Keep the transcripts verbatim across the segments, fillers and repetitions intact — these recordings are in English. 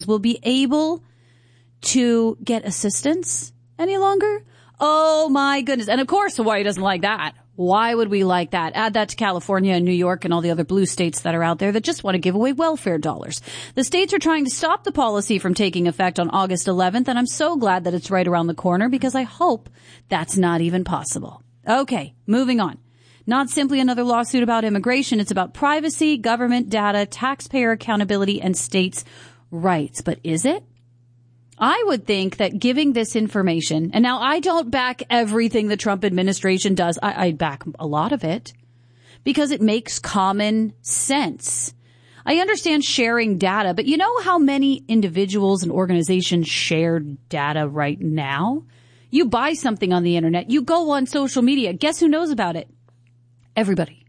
will be able to get assistance any longer. Oh, my goodness. And, of course, Hawaii doesn't like that. Why would we like that? Add that to California and New York and all the other blue states that are out there that just want to give away welfare dollars. The states are trying to stop the policy from taking effect on August eleventh, and I'm so glad that it's right around the corner because I hope that's not even possible. Okay, moving on. Not simply another lawsuit about immigration. It's about privacy, government data, taxpayer accountability, and states' rights. But is it? I would think that giving this information, and now I don't back everything the Trump administration does. I, I back a lot of it because it makes common sense. I understand sharing data, but you know how many individuals and organizations share data right now? You buy something on the internet, you go on social media. Guess who knows about it? Everybody.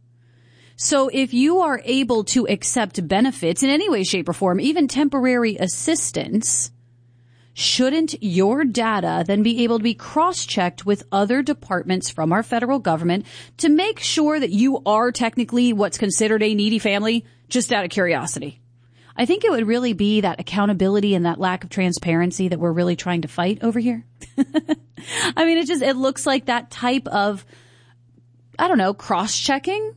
So if you are able to accept benefits in any way, shape, or form, even temporary assistance, shouldn't your data then be able to be cross-checked with other departments from our federal government to make sure that you are technically what's considered a needy family, just out of curiosity? I think it would really be that accountability and that lack of transparency that we're really trying to fight over here. I mean, it just, it looks like that type of, I don't know, cross-checking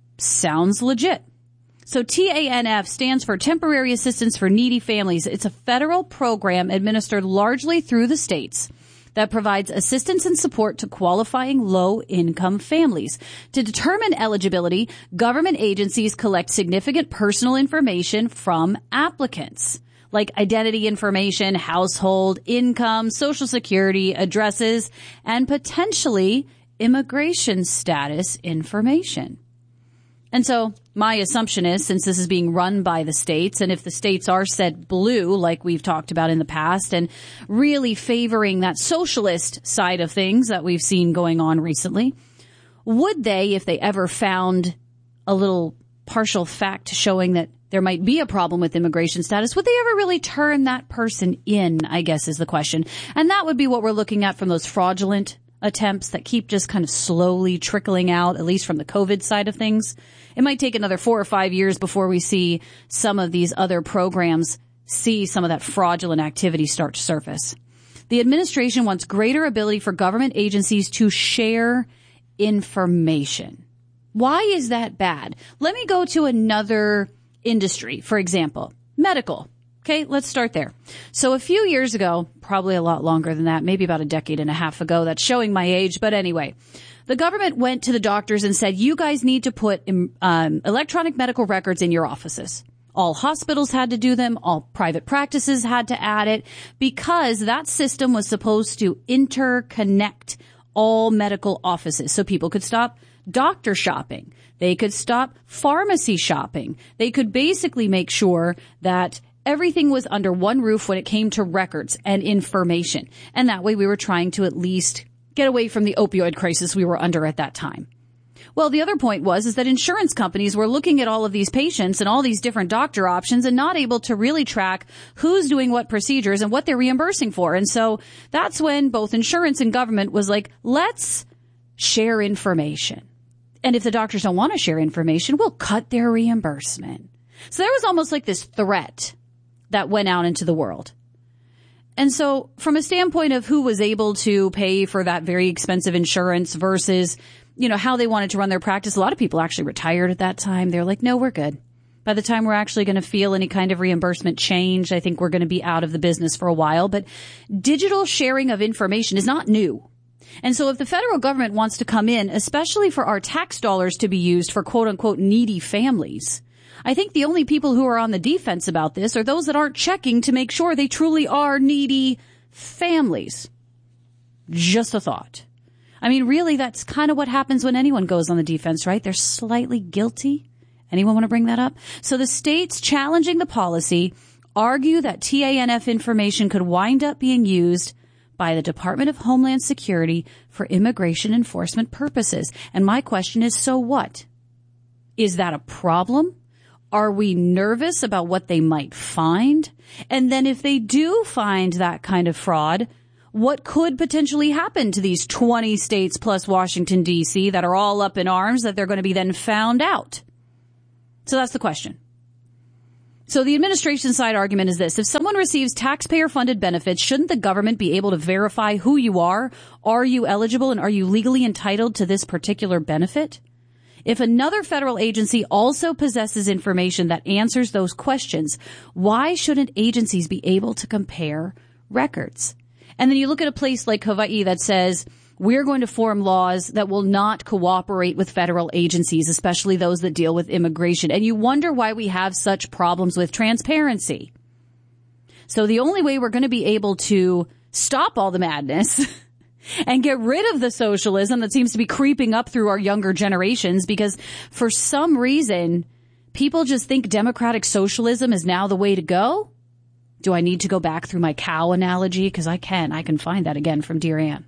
sounds legit. So T A N F stands for Temporary Assistance for Needy Families. It's a federal program administered largely through the states that provides assistance and support to qualifying low-income families. To determine eligibility, government agencies collect significant personal information from applicants, like identity information, household income, Social Security, addresses, and potentially immigration status information. And so my assumption is, since this is being run by the states, and if the states are set blue, like we've talked about in the past, and really favoring that socialist side of things that we've seen going on recently, would they, if they ever found a little partial fact showing that there might be a problem with immigration status, would they ever really turn that person in, I guess is the question. And that would be what we're looking at from those fraudulent attempts that keep just kind of slowly trickling out, at least from the COVID side of things. It might take another four or five years before we see some of these other programs see some of that fraudulent activity start to surface. The administration wants greater ability for government agencies to share information. Why is that bad? Let me go to another industry, for example, medical. Okay, let's start there. So a few years ago, probably a lot longer than that, maybe about a decade and a half ago, that's showing my age, but anyway, the government went to the doctors and said, you guys need to put um, electronic medical records in your offices. All hospitals had to do them. All private practices had to add it because that system was supposed to interconnect all medical offices so people could stop doctor shopping. They could stop pharmacy shopping. They could basically make sure that everything was under one roof when it came to records and information. And that way we were trying to at least get away from the opioid crisis we were under at that time. Well, the other point was is that insurance companies were looking at all of these patients and all these different doctor options and not able to really track who's doing what procedures and what they're reimbursing for. And so that's when both insurance and government was like, let's share information. And if the doctors don't want to share information, we'll cut their reimbursement. So there was almost like this threat that went out into the world. And so from a standpoint of who was able to pay for that very expensive insurance versus, you know, how they wanted to run their practice, a lot of people actually retired at that time. They're like, no, we're good. By the time we're actually going to feel any kind of reimbursement change, I think we're going to be out of the business for a while. But digital sharing of information is not new. And so if the federal government wants to come in, especially for our tax dollars to be used for quote unquote needy families, I think the only people who are on the defense about this are those that aren't checking to make sure they truly are needy families. Just a thought. I mean, really, that's kind of what happens when anyone goes on the defense, right? They're slightly guilty. Anyone want to bring that up? So the states challenging the policy argue that T A N F information could wind up being used by the Department of Homeland Security for immigration enforcement purposes. And my question is, so what? Is that a problem? Are we nervous about what they might find? And then if they do find that kind of fraud, what could potentially happen to these twenty states plus Washington, D C that are all up in arms that they're going to be then found out? So that's the question. So the administration side argument is this. If someone receives taxpayer-funded benefits, shouldn't the government be able to verify who you are? Are you eligible and are you legally entitled to this particular benefit? If another federal agency also possesses information that answers those questions, why shouldn't agencies be able to compare records? And then you look at a place like Hawaii that says, we're going to form laws that will not cooperate with federal agencies, especially those that deal with immigration. And you wonder why we have such problems with transparency. So the only way we're going to be able to stop all the madness and get rid of the socialism that seems to be creeping up through our younger generations, because for some reason, people just think democratic socialism is now the way to go. Do I need to go back through my cow analogy? Because I can. I can find that again from Dear Ann.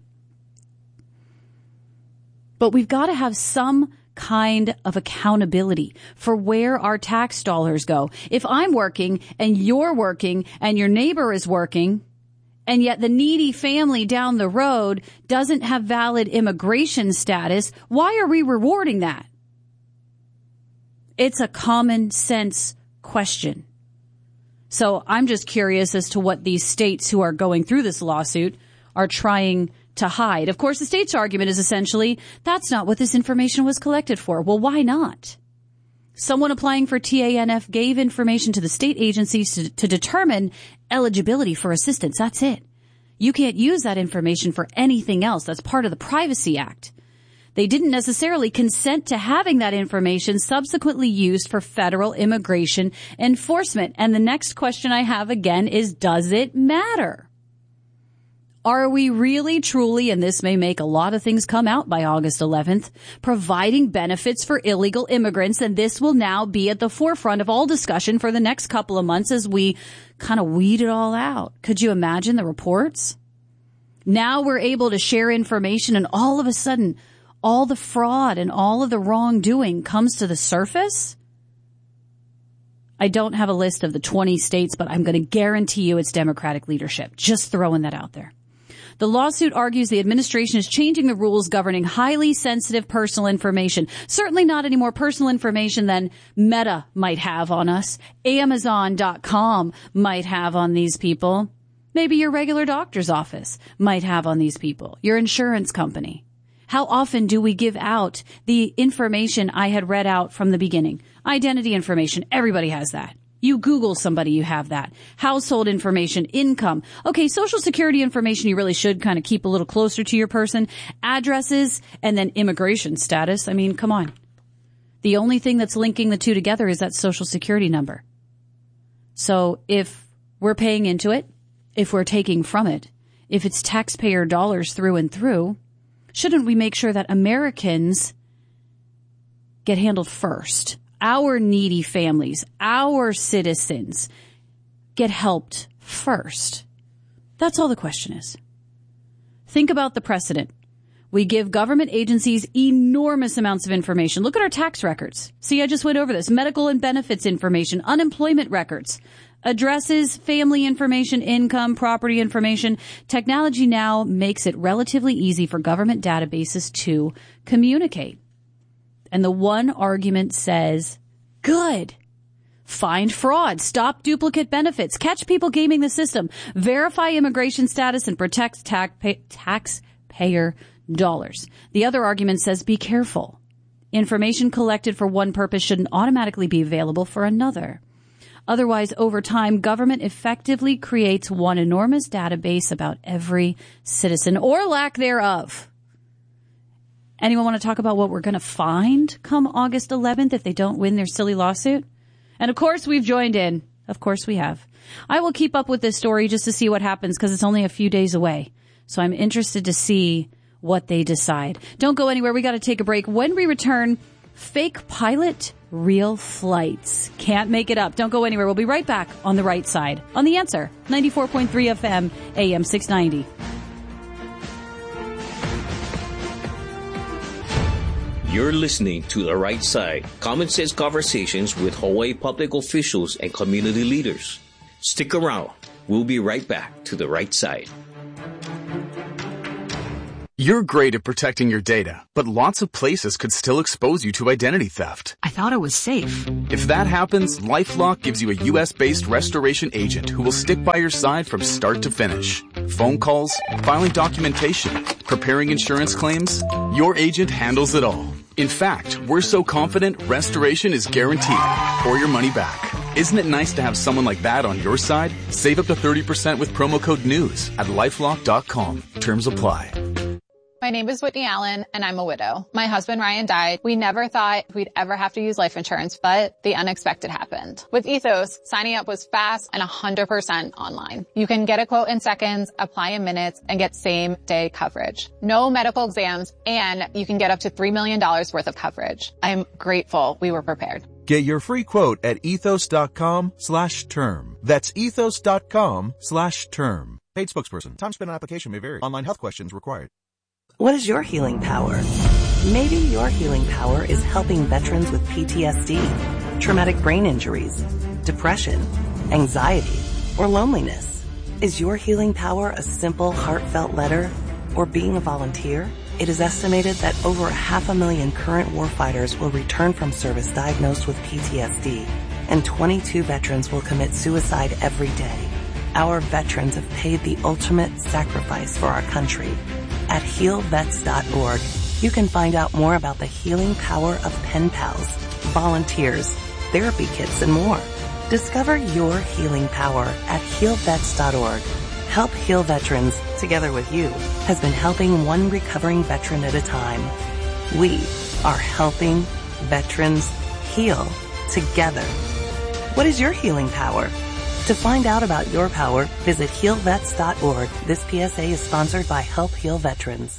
But we've got to have some kind of accountability for where our tax dollars go. If I'm working and you're working and your neighbor is working, and yet the needy family down the road doesn't have valid immigration status, why are we rewarding that? It's a common sense question. So I'm just curious as to what these states who are going through this lawsuit are trying to hide. Of course, the state's argument is essentially, that's not what this information was collected for. Well, why not? Someone applying for T A N F gave information to the state agencies to, to determine eligibility for assistance. That's it. You can't use that information for anything else. That's part of the Privacy Act. They didn't necessarily consent to having that information subsequently used for federal immigration enforcement. And the next question I have again is, does it matter? Are we really, truly, and this may make a lot of things come out by August eleventh, providing benefits for illegal immigrants? And this will now be at the forefront of all discussion for the next couple of months as we kind of weed it all out. Could you imagine the reports? Now we're able to share information, and all of a sudden, all the fraud and all of the wrongdoing comes to the surface? I don't have a list of the twenty states, but I'm going to guarantee you it's Democratic leadership. Just throwing that out there. The lawsuit argues the administration is changing the rules governing highly sensitive personal information. Certainly not any more personal information than Meta might have on us, Amazon dot com might have on these people, maybe your regular doctor's office might have on these people, your insurance company. How often do we give out the information I had read out from the beginning? Identity information, everybody has that. You Google somebody, you have that. Household information, income. Okay, Social Security information you really should kind of keep a little closer to your person. Addresses, and then immigration status. I mean, come on. The only thing that's linking the two together is that Social Security number. So if we're paying into it, if we're taking from it, if it's taxpayer dollars through and through, shouldn't we make sure that Americans get handled first? Our needy families, our citizens get helped first. That's all the question is. Think about the precedent. We give government agencies enormous amounts of information. Look at our tax records. See, I just went over this. Medical and benefits information, unemployment records, addresses, family information, income, property information. Technology now makes it relatively easy for government databases to communicate. And the one argument says, good. Find fraud, stop duplicate benefits, catch people gaming the system, verify immigration status, and protect taxpayer dollars. The other argument says, be careful. Information collected for one purpose shouldn't automatically be available for another. Otherwise, over time, government effectively creates one enormous database about every citizen, or lack thereof. Anyone want to talk about what we're going to find come August eleventh if they don't win their silly lawsuit? And of course, we've joined in. Of course we have. I will keep up with this story just to see what happens because it's only a few days away. So I'm interested to see what they decide. Don't go anywhere. We got to take a break. When we return, fake pilot, real flights. Can't make it up. Don't go anywhere. We'll be right back on The Right Side on The Answer, ninety-four point three F M, A M six ninety. You're listening to The Right Side, common sense conversations with Hawaii public officials and community leaders. Stick around. We'll be right back to The Right Side. You're great at protecting your data, but lots of places could still expose you to identity theft. I thought it was safe. If that happens, LifeLock gives you a U S-based restoration agent who will stick by your side from start to finish. Phone calls, filing documentation, preparing insurance claims, your agent handles it all. In fact, we're so confident restoration is guaranteed or your money back. Isn't it nice to have someone like that on your side? Save up to thirty percent with promo code NEWS at lifelock dot com. Terms apply. My name is Whitney Allen, and I'm a widow. My husband, Ryan, died. We never thought we'd ever have to use life insurance, but the unexpected happened. With Ethos, signing up was fast and one hundred percent online. You can get a quote in seconds, apply in minutes, and get same-day coverage. No medical exams, and you can get up to three million dollars worth of coverage. I'm grateful we were prepared. Get your free quote at ethos.com slash term. That's ethos.com slash term. Paid spokesperson. Time spent on application may vary. Online health questions required. What is your healing power? Maybe your healing power is helping veterans with P T S D, traumatic brain injuries, depression, anxiety, or loneliness. Is your healing power a simple, heartfelt letter or being a volunteer? It is estimated that over half a million current warfighters will return from service diagnosed with P T S D, and twenty-two veterans will commit suicide every day. Our veterans have paid the ultimate sacrifice for our country. At heal vets dot org, you can find out more about the healing power of pen pals, volunteers, therapy kits, and more. Discover your healing power at heal vets dot org. Help Heal Veterans, together with you, has been helping one recovering veteran at a time. We are helping veterans heal together. What is your healing power? To find out about your power, visit heal vets dot org. This P S A is sponsored by Help Heal Veterans.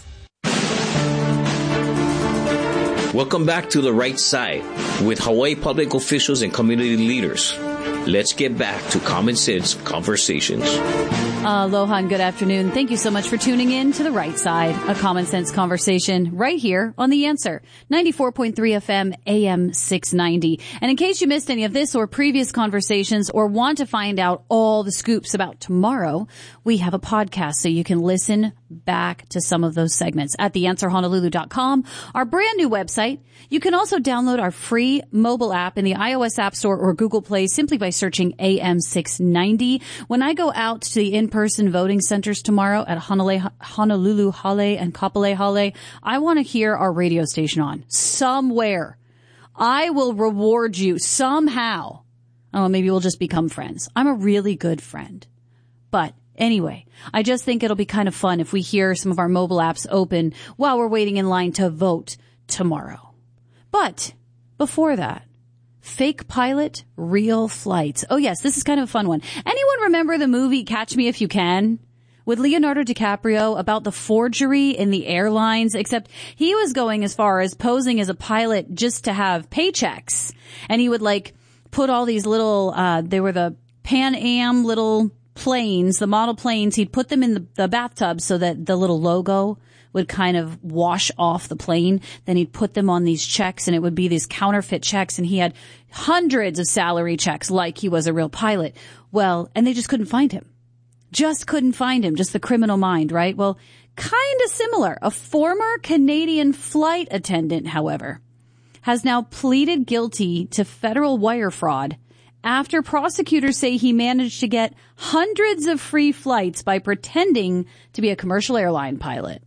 Welcome back to The Right Side with Hawaii public officials and community leaders. Let's get back to Common Sense Conversations. Aloha and good afternoon. Thank you so much for tuning in to The Right Side, a common sense conversation right here on The Answer, ninety-four point three F M, A M six ninety. And in case you missed any of this or previous conversations or want to find out all the scoops about tomorrow, we have a podcast so you can listen back to some of those segments at the answer honolulu dot com, our brand new website. You can also download our free mobile app in the iOS App Store or Google Play simply by searching A M six ninety. When I go out to the in-person voting centers tomorrow at Honolulu, Honolulu Hale and Kapolei Hale, I want to hear our radio station on somewhere. I will reward you somehow. Oh, maybe we'll just become friends. I'm a really good friend. But anyway, I just think it'll be kind of fun if we hear some of our mobile apps open while we're waiting in line to vote tomorrow. But before that, fake pilot, real flights. Oh yes, this is kind of a fun one. Anyone remember the movie Catch Me If You Can? With Leonardo DiCaprio about the forgery in the airlines, except he was going as far as posing as a pilot just to have paychecks. And he would like put all these little, uh, they were the Pan Am little planes, the model planes. He'd put them in the, the bathtub so that the little logo would kind of wash off the plane. Then he'd put them on these checks and it would be these counterfeit checks. And he had hundreds of salary checks like he was a real pilot. Well, and they just couldn't find him. Just couldn't find him. Just the criminal mind, right? Well, kind of similar. A former Canadian flight attendant, however, has now pleaded guilty to federal wire fraud after prosecutors say he managed to get hundreds of free flights by pretending to be a commercial airline pilot.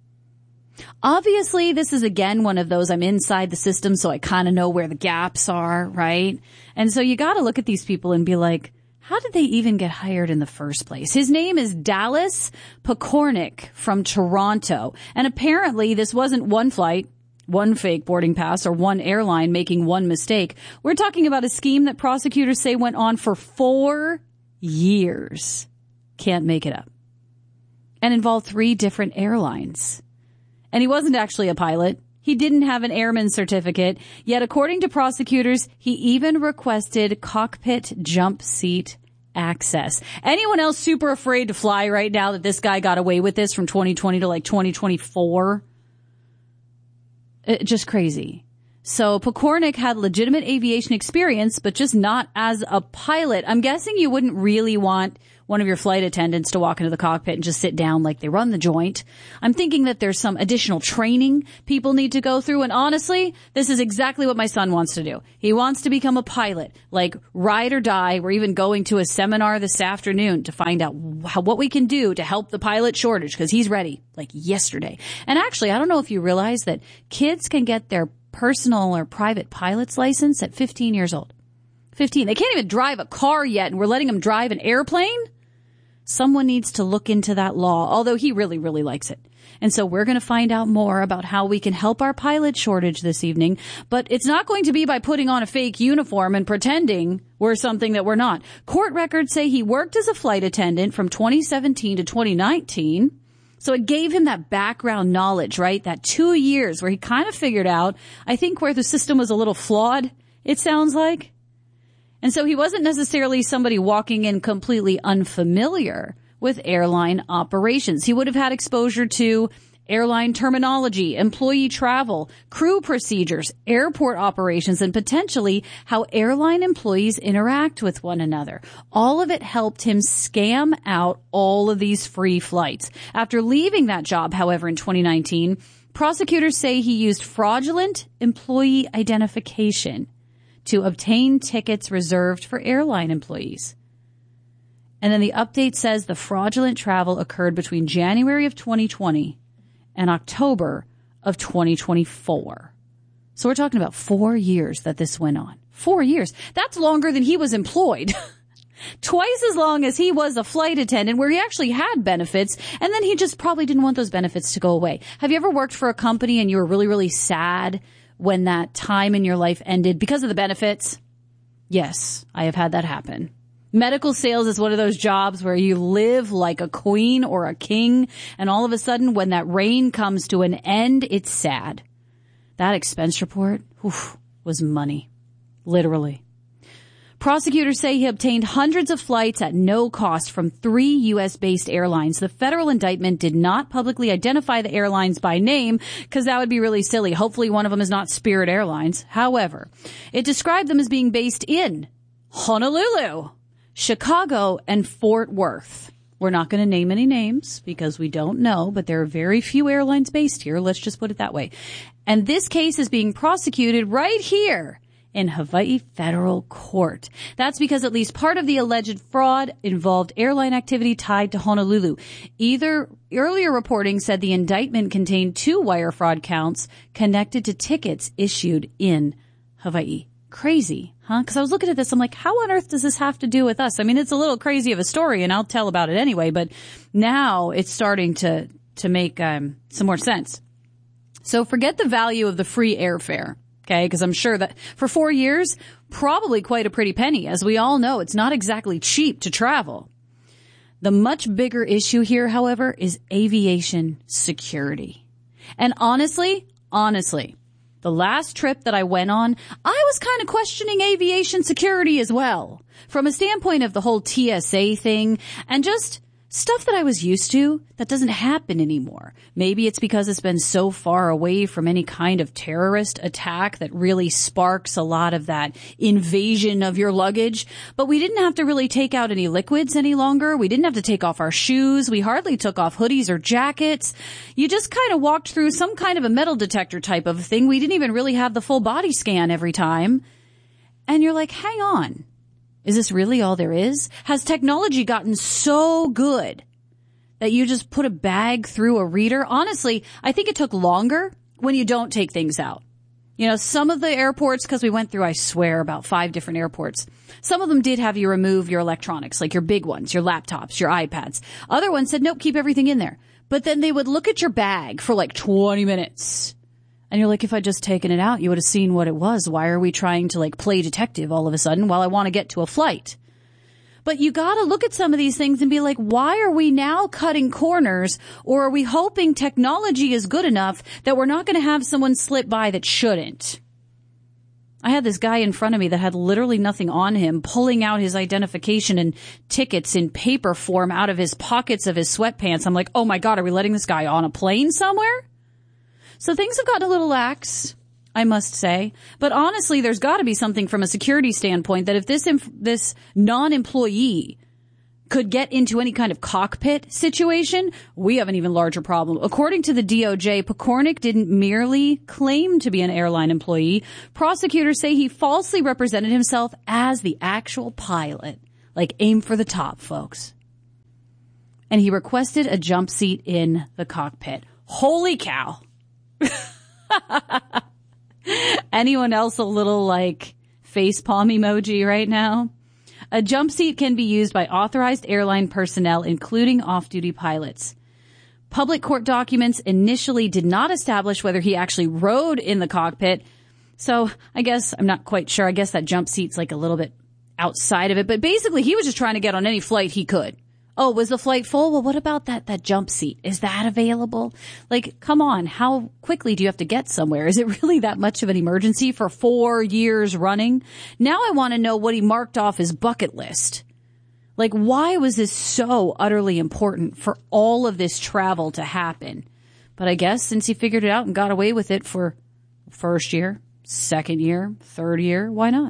Obviously, this is again one of those I'm inside the system, so I kind of know where the gaps are, right? And so you got to look at these people and be like, how did they even get hired in the first place? His name is Dallas Pokornik from Toronto. And apparently this wasn't one flight, one fake boarding pass, or one airline making one mistake. We're talking about a scheme that prosecutors say went on for four years. Can't make it up. And involved three different airlines. And he wasn't actually a pilot. He didn't have an airman certificate. Yet, according to prosecutors, he even requested cockpit jump seat access. Anyone else super afraid to fly right now that this guy got away with this from twenty twenty to like twenty twenty-four? It, just crazy. So Pokornik had legitimate aviation experience, but just not as a pilot. I'm guessing you wouldn't really want one of your flight attendants to walk into the cockpit and just sit down like they run the joint. I'm thinking that there's some additional training people need to go through. And honestly, this is exactly what my son wants to do. He wants to become a pilot, like ride or die. We're even going to a seminar this afternoon to find out how, what we can do to help the pilot shortage, because he's ready like yesterday. And actually, I don't know if you realize that kids can get their personal or private pilot's license at fifteen years old. fifteen. They can't even drive a car yet, and we're letting them drive an airplane? Someone needs to look into that law, although he really, really likes it. And so we're going to find out more about how we can help our pilot shortage this evening. But it's not going to be by putting on a fake uniform and pretending we're something that we're not. Court records say he worked as a flight attendant from twenty seventeen to twenty nineteen. So it gave him that background knowledge, right? That two years where he kind of figured out, I think, where the system was a little flawed, it sounds like. And so he wasn't necessarily somebody walking in completely unfamiliar with airline operations. He would have had exposure to airline terminology, employee travel, crew procedures, airport operations, and potentially how airline employees interact with one another. All of it helped him scam out all of these free flights. After leaving that job, however, in twenty nineteen, prosecutors say he used fraudulent employee identification to obtain tickets reserved for airline employees. And then the update says the fraudulent travel occurred between January of twenty twenty and October of twenty twenty-four. So we're talking about four years that this went on. Four years. That's longer than he was employed. Twice as long as he was a flight attendant, where he actually had benefits, and then he just probably didn't want those benefits to go away. Have you ever worked for a company and you were really, really sad when that time in your life ended because of the benefits? Yes, I have had that happen. Medical sales is one of those jobs where you live like a queen or a king, and all of a sudden when that reign comes to an end, it's sad. That expense report oof, was money. Literally. Prosecutors say he obtained hundreds of flights at no cost from three U S-based airlines. The federal indictment did not publicly identify the airlines by name because that would be really silly. Hopefully one of them is not Spirit Airlines. However, it described them as being based in Honolulu, Chicago, and Fort Worth. We're not going to name any names because we don't know, but there are very few airlines based here. Let's just put it that way. And this case is being prosecuted right here in Hawaii federal court. That's because at least part of the alleged fraud involved airline activity tied to Honolulu. Either earlier reporting said the indictment contained two wire fraud counts connected to tickets issued in Hawaii. Crazy, huh? Because I was looking at this, I'm like, how on earth does this have to do with us? I mean, it's a little crazy of a story, and I'll tell about it anyway, but now it's starting to, to make um, some more sense. So forget the value of the free airfare. Okay, because I'm sure that for four years, probably quite a pretty penny. As we all know, it's not exactly cheap to travel. The much bigger issue here, however, is aviation security. And honestly, honestly, the last trip that I went on, I was kind of questioning aviation security as well, from a standpoint of the whole T S A thing and just stuff that I was used to that doesn't happen anymore. Maybe it's because it's been so far away from any kind of terrorist attack that really sparks a lot of that invasion of your luggage. But we didn't have to really take out any liquids any longer. We didn't have to take off our shoes. We hardly took off hoodies or jackets. You just kind of walked through some kind of a metal detector type of thing. We didn't even really have the full body scan every time. And you're like, hang on. Is this really all there is? Has technology gotten so good that you just put a bag through a reader? Honestly, I think it took longer when you don't take things out. You know, some of the airports, because we went through, I swear, about five different airports. Some of them did have you remove your electronics, like your big ones, your laptops, your iPads. Other ones said, nope, keep everything in there. But then they would look at your bag for like twenty minutes. And you're like, if I'd just taken it out, you would have seen what it was. Why are we trying to like play detective all of a sudden while I want to get to a flight? But you got to look at some of these things and be like, why are we now cutting corners? Or are we hoping technology is good enough that we're not going to have someone slip by that shouldn't? I had this guy in front of me that had literally nothing on him, pulling out his identification and tickets in paper form out of his pockets of his sweatpants. I'm like, oh my God, are we letting this guy on a plane somewhere? So things have gotten a little lax, I must say. But honestly, there's got to be something from a security standpoint that if this inf- this non-employee could get into any kind of cockpit situation, we have an even larger problem. According to the D O J, Pokornik didn't merely claim to be an airline employee. Prosecutors say he falsely represented himself as the actual pilot. Like, aim for the top, folks. And he requested a jump seat in the cockpit. Holy cow. Anyone else a little, like, facepalm emoji right now? A jump seat can be used by authorized airline personnel, including off-duty pilots. Public court documents initially did not establish whether he actually rode in the cockpit. So I guess I'm not quite sure. I guess that jump seat's like a little bit outside of it. But basically, he was just trying to get on any flight he could. Oh, was the flight full? Well, what about that, that jump seat? Is that available? Like, come on. How quickly do you have to get somewhere? Is it really that much of an emergency for four years running? Now I want to know what he marked off his bucket list. Like, why was this so utterly important for all of this travel to happen? But I guess since he figured it out and got away with it for first year, second year, third year, why not?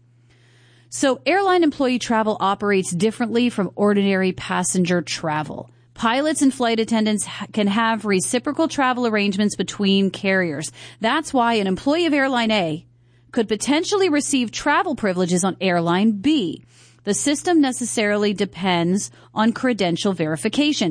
So airline employee travel operates differently from ordinary passenger travel. Pilots and flight attendants ha- can have reciprocal travel arrangements between carriers. That's why an employee of Airline A could potentially receive travel privileges on Airline B. The system necessarily depends on credential verification.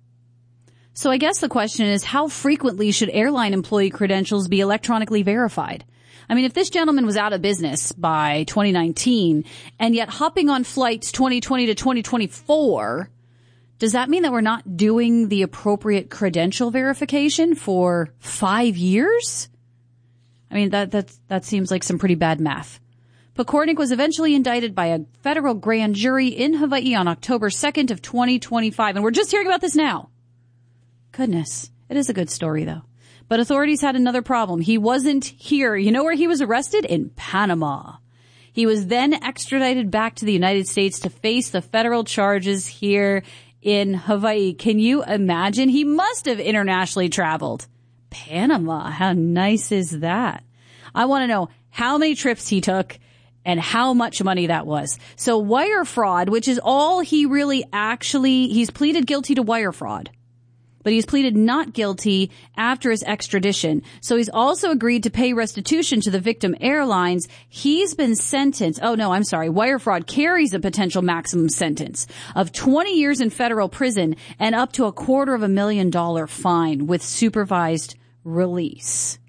So I guess the question is, how frequently should airline employee credentials be electronically verified? I mean, if this gentleman was out of business by twenty nineteen and yet hopping on flights twenty twenty to twenty twenty-four, does that mean that we're not doing the appropriate credential verification for five years? I mean, that that that seems like some pretty bad math. Pokornik was eventually indicted by a federal grand jury in Hawaii on October second of twenty twenty-five, and we're just hearing about this now. Goodness, it is a good story, though. But authorities had another problem. He wasn't here. You know where he was arrested? In Panama. He was then extradited back to the United States to face the federal charges here in Hawaii. Can you imagine? He must have internationally traveled. Panama. How nice is that? I want to know how many trips he took and how much money that was. So wire fraud, which is all he really actually, he's pleaded guilty to wire fraud. But he's pleaded not guilty after his extradition. So he's also agreed to pay restitution to the victim airlines. He's been sentenced. Oh, no, I'm sorry. Wire fraud carries a potential maximum sentence of twenty years in federal prison and up to a quarter of a million dollar fine with supervised release.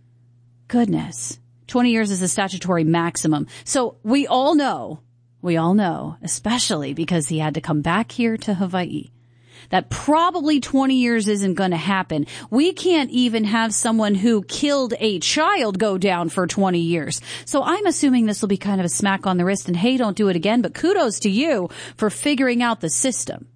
Goodness. twenty years is the statutory maximum. So we all know, we all know, especially because he had to come back here to Hawaii, that probably twenty years isn't going to happen. We can't even have someone who killed a child go down for twenty years. So I'm assuming this will be kind of a smack on the wrist and, hey, don't do it again. But kudos to you for figuring out the system.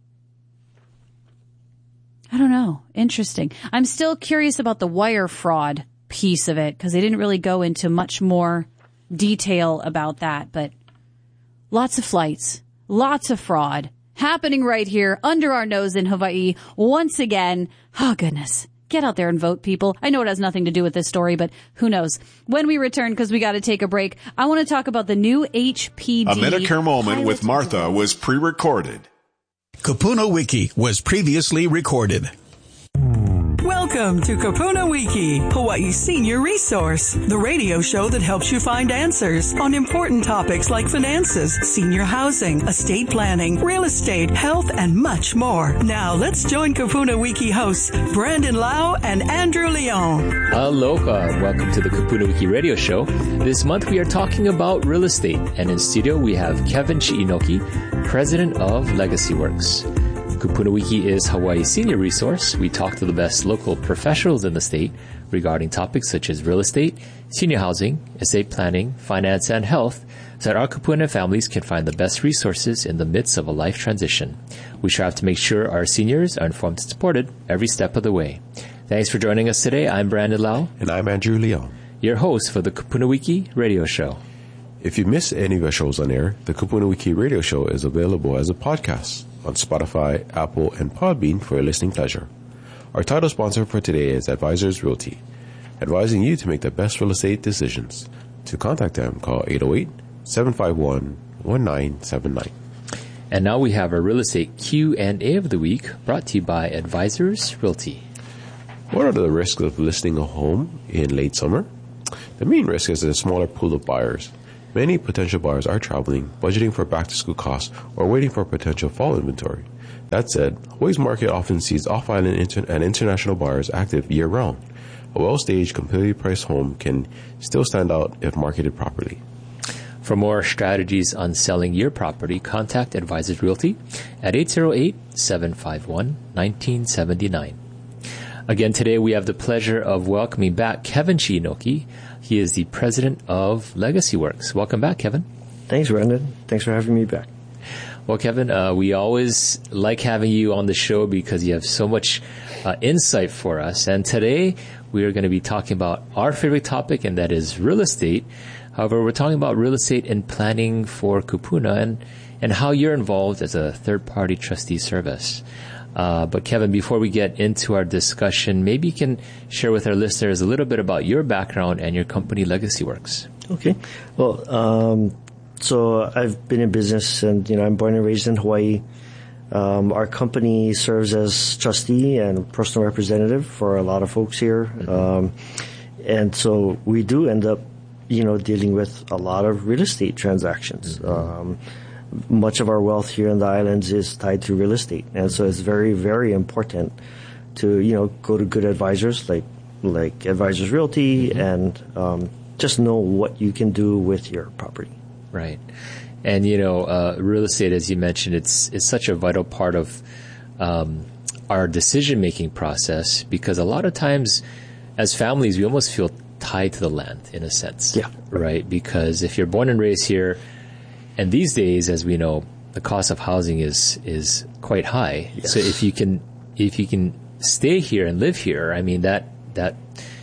I don't know. Interesting. I'm still curious about the wire fraud piece of it because they didn't really go into much more detail about that. But lots of flights, lots of fraud happening right here under our nose in Hawaii once again. Oh, goodness. Get out there and vote, people. I know it has nothing to do with this story, but who knows? When we return, because we got to take a break, I want to talk about the new H P D. A Medicare Moment with Martha was pre-recorded. Kapuna Wiki was previously recorded. Welcome to Kapuna Wiki, Hawaii's senior resource, the radio show that helps you find answers on important topics like finances, senior housing, estate planning, real estate, health, and much more. Now let's join Kapuna Wiki hosts Brandon Lau and Andrew Leon. Aloha, welcome to the Kapuna Wiki radio show. This month we are talking about real estate, and in studio we have Kevin Chiinoki, president of Legacy Works. Kapuna Wiki is Hawaii's senior resource. We talk to the best local professionals in the state regarding topics such as real estate, senior housing, estate planning, finance, and health, so that our Kapuna families can find the best resources in the midst of a life transition. We strive to make sure our seniors are informed and supported every step of the way. Thanks for joining us today. I'm Brandon Lau. And I'm Andrew Leon, your host for the Kapuna Wiki radio show. If you miss any of our shows on air, the Kapuna Wiki radio show is available as a podcast on Spotify, Apple, and Podbean for your listening pleasure. Our title sponsor for today is Advisors Realty, advising you to make the best real estate decisions. To contact them, call eight oh eight, seven five one, one nine seven nine. And now we have our real estate Q and A of the week, brought to you by Advisors Realty. What are the risks of listing a home in late summer? The main risk is a smaller pool of buyers. Many potential buyers are traveling, budgeting for back-to-school costs, or waiting for potential fall inventory. That said, Hawaii's market often sees off-island inter- and international buyers active year-round. A well-staged, competitively priced home can still stand out if marketed properly. For more strategies on selling your property, contact Advisors Realty at eight zero eight, seven five one, one nine seven nine. Again, today we have the pleasure of welcoming back Kevin Chiinoki. He is the president of Legacy Works. Welcome back, Kevin. Thanks, Brendan. Thanks for having me back. Well, Kevin, uh, we always like having you on the show because you have so much uh, insight for us. And today we are going to be talking about our favorite topic, and that is real estate. However, we're talking about real estate and planning for Kupuna and, and how you're involved as a third-party trustee service. Uh, but Kevin, before we get into our discussion, maybe you can share with our listeners a little bit about your background and your company, Legacy Works. Okay. Well, um, so I've been in business, and you know I'm born and raised in Hawaii. Um, our company serves as trustee and personal representative for a lot of folks here, mm-hmm. um, and so we do end up, you know, dealing with a lot of real estate transactions. Mm-hmm. Um, much of our wealth here in the islands is tied to real estate. And so it's very, very important to, you know, go to good advisors like, like Advisors Realty mm-hmm. and, um, just know what you can do with your property. Right. And, you know, uh, real estate, as you mentioned, it's, it's such a vital part of, um, our decision-making process, because a lot of times as families, we almost feel tied to the land in a sense. Yeah. Right. Because if you're born and raised here, and these days, as we know, the cost of housing is is quite high. Yes. So if you can if you can stay here and live here, I mean that that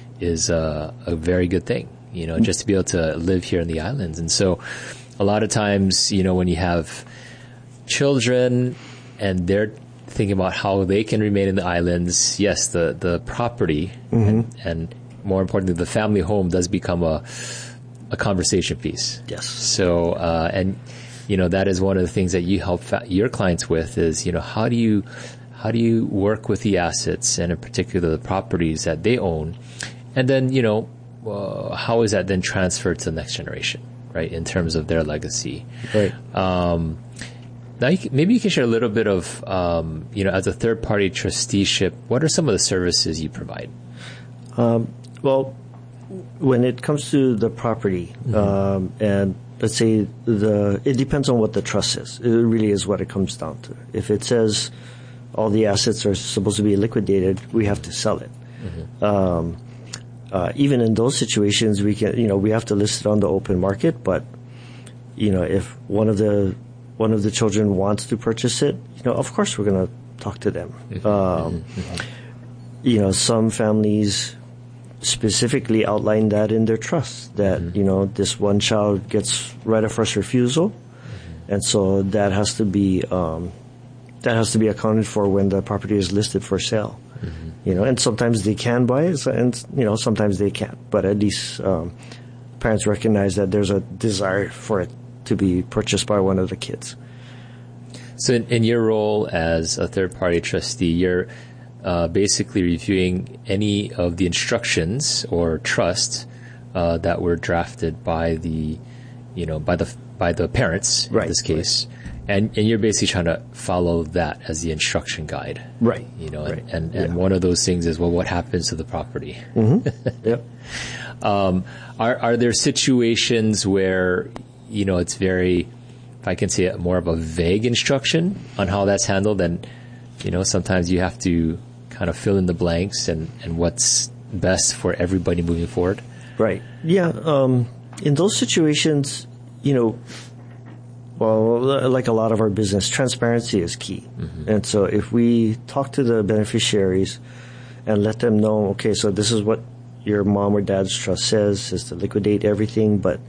is a, a very good thing. You know, mm-hmm. just to be able to live here in the islands. And so, a lot of times, you know, when you have children and they're thinking about how they can remain in the islands, yes, the the property mm-hmm. and, and more importantly, the family home does become a a conversation piece. Yes. So, uh, and, you know, that is one of the things that you help fa- your clients with is, you know, how do you, how do you work with the assets and in particular the properties that they own? And then, you know, uh, how is that then transferred to the next generation, right? In terms of their legacy. Right. Um, now you can, maybe you can share a little bit of, um, you know, as a third party trusteeship, what are some of the services you provide? Um, well, when it comes to the property, mm-hmm. um, and let's say the, it depends on what the trust is. It really is what it comes down to. If it says all the assets are supposed to be liquidated, we have to sell it. Mm-hmm. Um, uh, even in those situations, we can, you know, we have to list it on the open market. But you know, if one of the one of the children wants to purchase it, you know, of course we're going to talk to them. Mm-hmm. Um, mm-hmm. You know, some families specifically outline that in their trust, that, mm-hmm. you know, this one child gets right of first refusal. Mm-hmm. And so that has to be, um, that has to be accounted for when the property is listed for sale. Mm-hmm. You know, and sometimes they can buy it and, you know, sometimes they can't. But at least, um, parents recognize that there's a desire for it to be purchased by one of the kids. So in, in your role as a third party trustee, you're, Uh, basically reviewing any of the instructions or trust uh, that were drafted by the, you know, by the by the parents right, in this case, right. and and you're basically trying to follow that as the instruction guide, right? You know, right. and and, and yeah. one of those things is, well, what happens to the property? Mm-hmm. Yep. um, are are there situations where, you know, it's very, if I can say it, more of a vague instruction on how that's handled, and you know, sometimes you have to kind of fill in the blanks and, and what's best for everybody moving forward? Right. Yeah. Um, in those situations, you know, well, like a lot of our business, transparency is key. Mm-hmm. And so if we talk to the beneficiaries and let them know, okay, so this is what your mom or dad's trust says, is to liquidate everything, but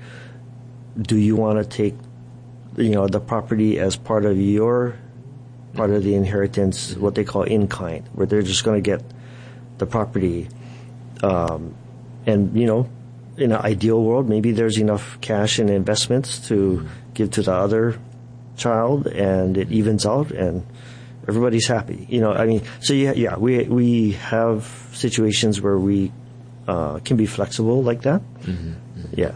do you want to take, you know, the property as part of your part of the inheritance, what they call in kind, where they're just going to get the property. Um, and, you know, in an ideal world, maybe there's enough cash and investments to mm-hmm. give to the other child, and it evens out, and everybody's happy. You know, I mean, so yeah, yeah, we we have situations where we uh, can be flexible like that. Mm-hmm. Yeah.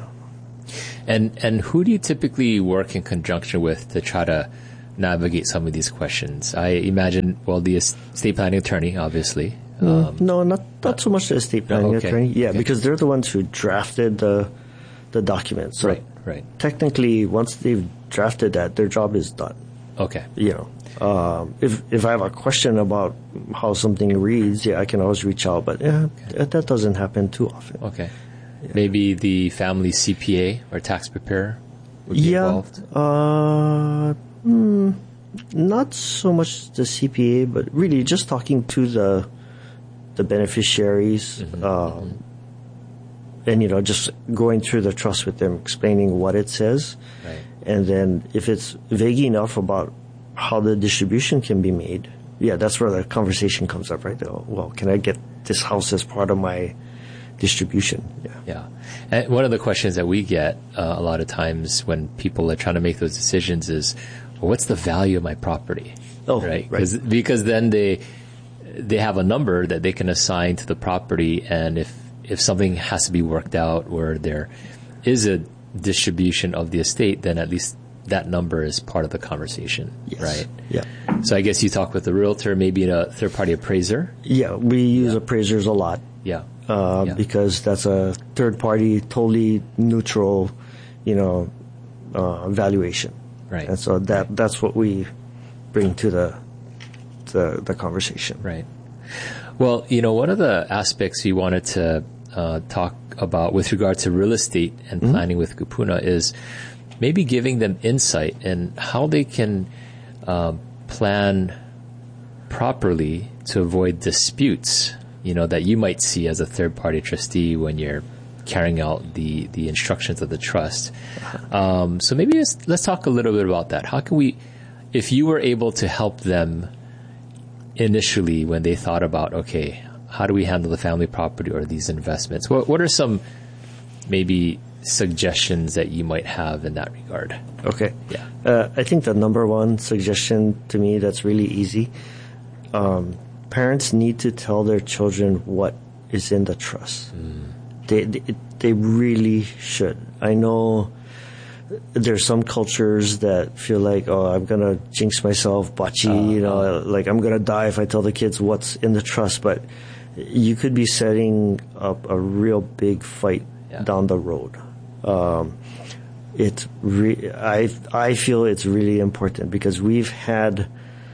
And and who do you typically work in conjunction with to try to navigate some of these questions? I imagine, well, the estate planning attorney, obviously. Mm, um, no, not not so much the estate planning oh, okay. attorney. Yeah, okay. because they're the ones who drafted the the documents. So right, right. Technically, once they've drafted that, their job is done. Okay. You know, um, if if I have a question about how something reads, yeah, I can always reach out. But yeah, okay. that doesn't happen too often. Okay. Yeah. Maybe the family C P A or tax preparer would be yeah, involved? Uh, mm, not so much the C P A, but really just talking to the the beneficiaries, mm-hmm. um, and, you know, just going through the trust with them, explaining what it says. Right. And then if it's vague enough about how the distribution can be made, yeah, that's where the conversation comes up, right? Oh, well, can I get this house as part of my distribution? Yeah. Yeah. And one of the questions that we get uh, a lot of times when people are trying to make those decisions is, well, what's the value of my property? Oh, right. right. Because then they they have a number that they can assign to the property, and if if something has to be worked out where there is a distribution of the estate, then at least that number is part of the conversation, yes. right? Yeah. So I guess you talk with the realtor, maybe a third-party appraiser? Yeah, we use yeah. appraisers a lot. Yeah. Uh, yeah. Because that's a third-party, totally neutral, you know, uh, valuation. Right. And so that right. that's what we bring to the, the the conversation. Right. Well, you know, one of the aspects we wanted to uh, talk about with regard to real estate and planning mm-hmm. with Kupuna is maybe giving them insight in how they can uh, plan properly to avoid disputes, you know, that you might see as a third-party trustee when you're carrying out the, the instructions of the trust. Um, so maybe let's, let's talk a little bit about that. How can we, if you were able to help them initially when they thought about, okay, how do we handle the family property or these investments? What, what are some maybe suggestions that you might have in that regard? Okay. Yeah. Uh, I think the number one suggestion to me that's really easy, um, parents need to tell their children what is in the trust. Mm. They, they they really should. I know there's some cultures that feel like, oh, I'm going to jinx myself, bachi, uh, you know, uh, like I'm going to die if I tell the kids what's in the trust. But you could be setting up a real big fight yeah. down the road. Um, it's re- I I feel it's really important because we've had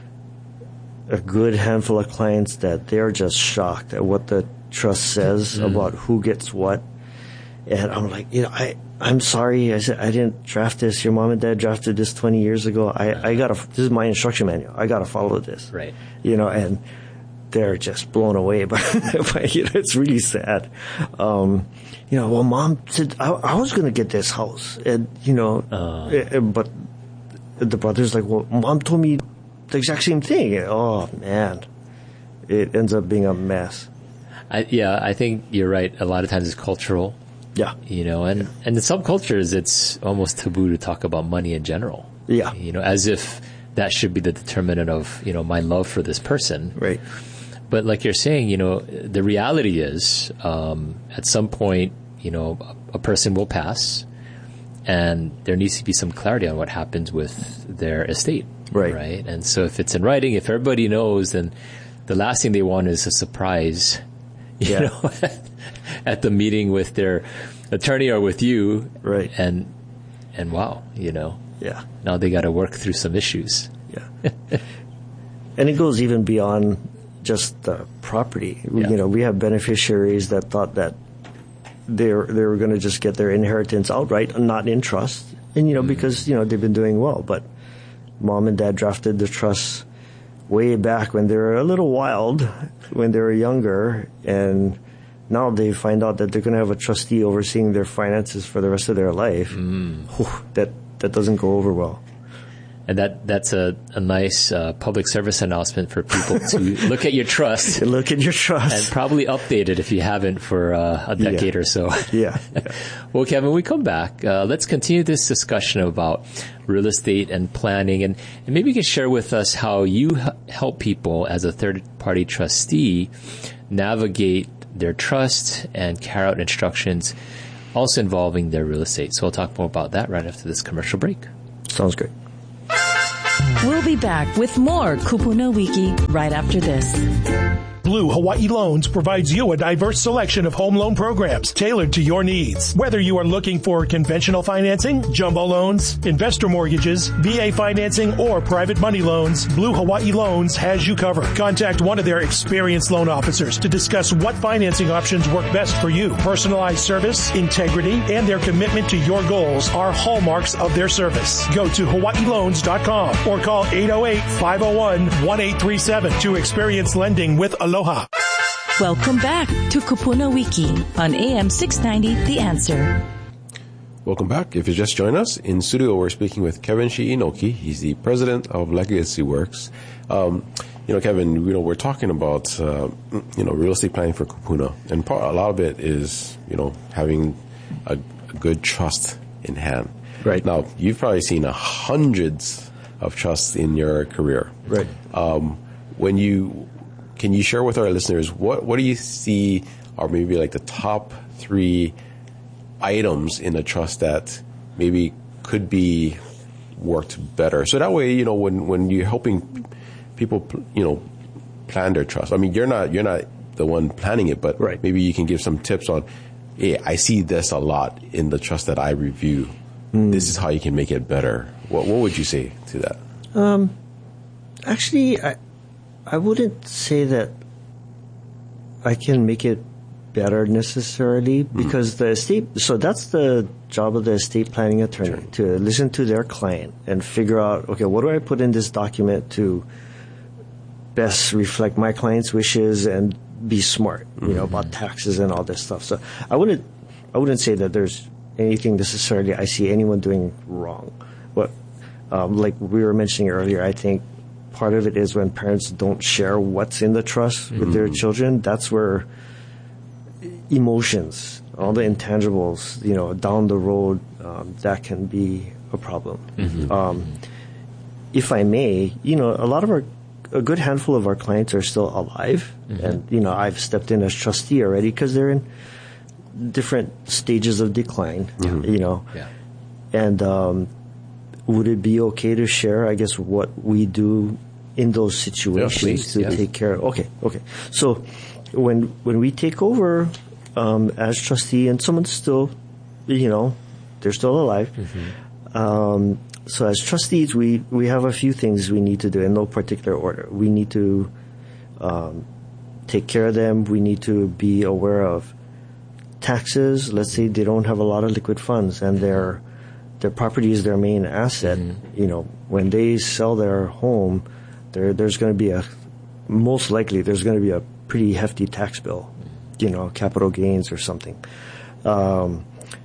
a good handful of clients that they're just shocked at what the trust says mm. about who gets what. And I'm like, you know, I, I'm sorry. I said, I didn't draft this. Your mom and dad drafted this twenty years ago. I, I gotta, this is my instruction manual. I gotta follow this. Right. You know, and they're just blown away by, by you know, it's really sad. Um, you know, well, mom said, I, I was gonna get this house. And, you know, uh. but the brother's like, well, mom told me the exact same thing. Oh, man. It ends up being a mess. I, yeah, I think you're right. A lot of times it's cultural. Yeah. You know, and, yeah. and in some cultures, it's almost taboo to talk about money in general. Yeah. You know, as if that should be the determinant of, you know, my love for this person. Right. But like you're saying, you know, the reality is, um, at some point, you know, a, a person will pass and there needs to be some clarity on what happens with their estate. Right. Right. And so if it's in writing, if everybody knows, then the last thing they want is a surprise. You yeah. know, at the meeting with their attorney or with you. Right. And, and wow, you know. Yeah. Now they got to work through some issues. Yeah. And it goes even beyond just the property. Yeah. You know, we have beneficiaries that thought that they were, they were going to just get their inheritance outright, not in trust. And, you know, mm-hmm. because, you know, they've been doing well. But mom and dad drafted the trust way back when they were a little wild, when they were younger, and now they find out that they're going to have a trustee overseeing their finances for the rest of their life. Mm. Whew, that that doesn't go over well. And that that's a, a nice uh, public service announcement for people to look at your trust. Look at your trust. And probably update it if you haven't for uh, a decade yeah. or so. Yeah. yeah. Well, Kevin, when we come back, uh, let's continue this discussion about real estate and planning. And, and maybe you can share with us how you h- help people as a third-party trustee navigate their trust and carry out instructions also involving their real estate. So we'll talk more about that right after this commercial break. Sounds great. We'll be back with more Kupuna Wiki right after this. Blue Hawaii Loans provides you a diverse selection of home loan programs tailored to your needs. Whether you are looking for conventional financing, jumbo loans, investor mortgages, V A financing, or private money loans, Blue Hawaii Loans has you covered. Contact one of their experienced loan officers to discuss what financing options work best for you. Personalized service, integrity, and their commitment to your goals are hallmarks of their service. Go to hawaii loans dot com or call eight oh eight, five oh one, one eight three seven to experience lending with Aloha. Welcome back to Kupuna Wiki on A M six ninety, The Answer. Welcome back. If you just joined us, in studio we're speaking with Kevin Shiinoki. He's the president of Legacy Works. Um, you know, Kevin, you know, we're talking about, uh, you know, real estate planning for Kupuna. And part, a lot of it is, you know, having a, a good trust in hand. Right. Now, you've probably seen a hundreds of trusts in your career. Right. Um, when you... Can you share with our listeners what, what do you see are maybe like the top three items in a trust that maybe could be worked better? So that way, you know, when, when you're helping people, you know, plan their trust. I mean, you're not you're not the one planning it, but right. maybe you can give some tips on, hey, I see this a lot in the trust that I review. Mm. This is how you can make it better. What what would you say to that? Um, actually, I. I wouldn't say that I can make it better necessarily because mm-hmm. the estate, so that's the job of the estate planning attorney, sure. to listen to their client and figure out, okay, what do I put in this document to best reflect my client's wishes and be smart, mm-hmm. you know, about taxes and all this stuff. So I wouldn't, I wouldn't say that there's anything necessarily I see anyone doing wrong. But um, like we were mentioning earlier, I think part of it is when parents don't share what's in the trust with mm-hmm. their children. That's where emotions, all the intangibles, you know, down the road, um, that can be a problem. Mm-hmm. Um, if I may, you know, a lot of our, a good handful of our clients are still alive. Mm-hmm. And, you know, I've stepped in as trustee already because they're in different stages of decline, mm-hmm. you know. Yeah. And um, would it be okay to share, I guess, what we do in those situations yeah, please, to yeah. take care of? Okay, okay. So when when we take over um, as trustee and someone's still, you know, they're still alive. Mm-hmm. Um, so as trustees, we, we have a few things we need to do in no particular order. We need to um, take care of them. We need to be aware of taxes. Let's say they don't have a lot of liquid funds and their their property is their main asset. Mm-hmm. You know, when they sell their home, there there's going to be a most likely there's going to be a pretty hefty tax bill. You know, capital gains or something. Um,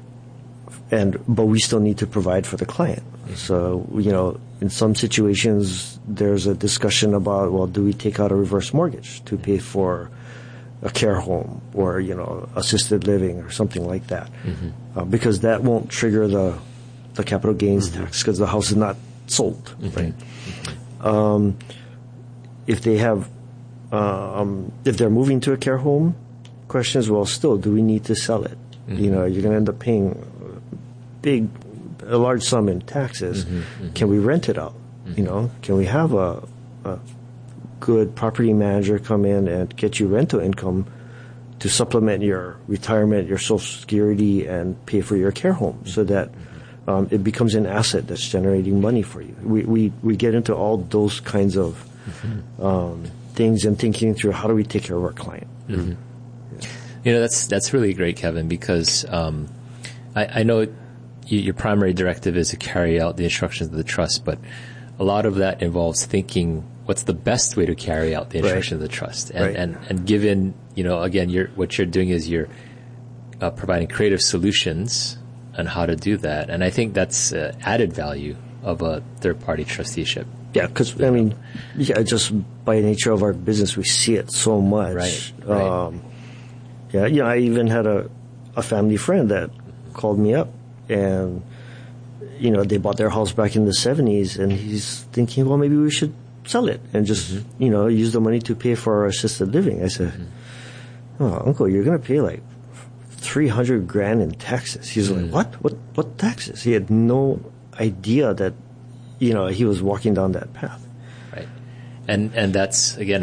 and but we still need to provide for the client. So, you know, in some situations, there's a discussion about, well, do we take out a reverse mortgage to pay for a care home or, you know, assisted living or something like that? Mm-hmm. Uh, because that won't trigger the the capital gains mm-hmm. tax because the house is not sold, mm-hmm. right? Mm-hmm. Um, if they have, uh, um, if they're moving to a care home, question is, well, still, do we need to sell it? Mm-hmm. You know, you're going to end up paying big, a large sum in taxes. Mm-hmm, mm-hmm. Can we rent it out? Mm-hmm. You know, can we have a, a good property manager come in and get you rental income to supplement your retirement, your Social Security, and pay for your care home mm-hmm. so that um, it becomes an asset that's generating money for you? We we, we get into all those kinds of mm-hmm. um, things and thinking through how do we take care of our client. Mm-hmm. Yeah. You know, that's that's really great, Kevin, because um, I, I know your primary directive is to carry out the instructions of the trust, but a lot of that involves thinking what's the best way to carry out the instructions right. of the trust. And, right. and, and given, you know, again, you're, what you're doing is you're uh, providing creative solutions on how to do that. And I think that's uh, added value of a third party trusteeship. Yeah, because I mean, yeah, just by nature of our business, we see it so much. Right. right. Um, yeah, you know, I even had a, a family friend that called me up, and you know, they bought their house back in the seventies, and he's thinking, well, maybe we should sell it and just mm-hmm. you know use the money to pay for our assisted living. I said, mm-hmm. oh, Uncle, you're going to pay like three hundred grand in taxes. He's mm-hmm. like, what? What? What taxes? He had no idea that. You know, he was walking down that path. Right. And and that's, again,